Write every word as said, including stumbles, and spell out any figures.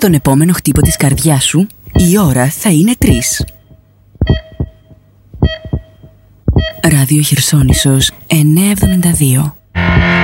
στον επόμενο χτύπο της καρδιάς σου, η ώρα θα είναι τρεις. Ράδιο Χερσόνησος εννιακόσια εβδομήντα δύο.